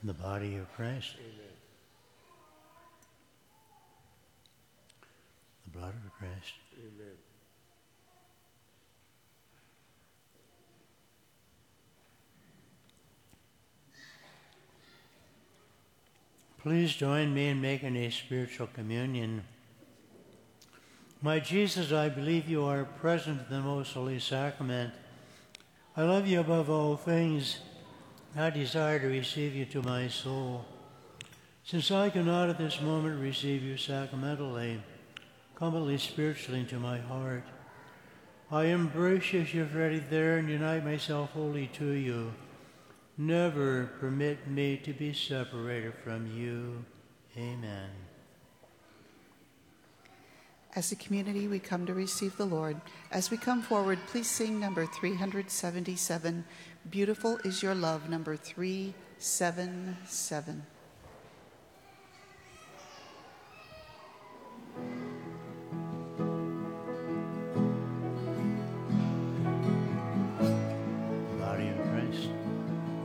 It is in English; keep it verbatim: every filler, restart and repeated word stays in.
in the body of Christ. Amen. The blood of Christ. Amen. Please join me in making a spiritual communion. My Jesus, I believe you are present in the most holy sacrament. I love you above all things. I desire to receive you to my soul. Since I cannot at this moment receive you sacramentally, come at least spiritually into my heart. I embrace you as you're already there and unite myself wholly to you. Never permit me to be separated from you. Amen. As a community, we come to receive the Lord. As we come forward, please sing number three seventy-seven, Beautiful is Your Love, number three seventy-seven.